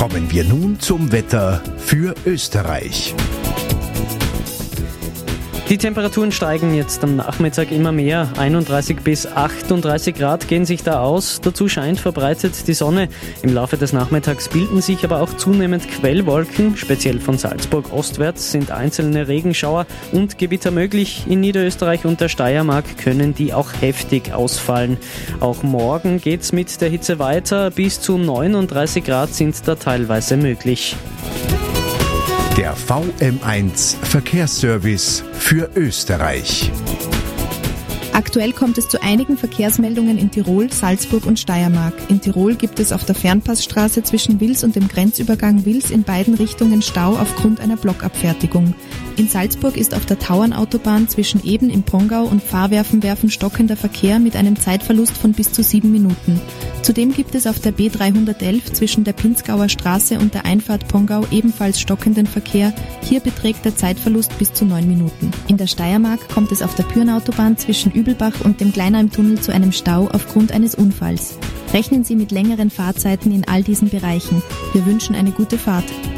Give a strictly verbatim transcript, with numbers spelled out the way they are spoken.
Kommen wir nun zum Wetter für Österreich. Die Temperaturen steigen jetzt am Nachmittag immer mehr. einunddreißig bis achtunddreißig Grad gehen sich da aus. Dazu scheint verbreitet die Sonne. Im Laufe des Nachmittags bilden sich aber auch zunehmend Quellwolken. Speziell von Salzburg ostwärts sind einzelne Regenschauer und Gewitter möglich. In Niederösterreich und der Steiermark können die auch heftig ausfallen. Auch morgen geht's mit der Hitze weiter. Bis zu neununddreißig Grad sind da teilweise möglich. Der V M eins Verkehrsservice für Österreich. Aktuell kommt es zu einigen Verkehrsmeldungen in Tirol, Salzburg und Steiermark. In Tirol gibt es auf der Fernpassstraße zwischen Wils und dem Grenzübergang Wils in beiden Richtungen Stau aufgrund einer Blockabfertigung. In Salzburg ist auf der Tauernautobahn zwischen Eben im Pongau und Pfarrwerfen-Werfen stockender Verkehr mit einem Zeitverlust von bis zu sieben Minuten. Zudem gibt es auf der B dreihundertelf zwischen der Pinzgauer Straße und der Einfahrt Pongau ebenfalls stockenden Verkehr. Hier beträgt der Zeitverlust bis zu neun Minuten. In der Steiermark kommt es auf der Pürnautobahn zwischen Übelbach und dem Kleinalmtunnel zu einem Stau aufgrund eines Unfalls. Rechnen Sie mit längeren Fahrzeiten in all diesen Bereichen. Wir wünschen eine gute Fahrt.